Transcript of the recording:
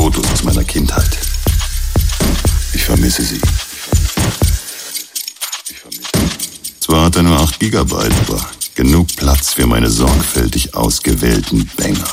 Fotos aus meiner Kindheit. Ich vermisse sie. Zwar hat er nur 8 GB, aber genug Platz für meine sorgfältig ausgewählten Banger.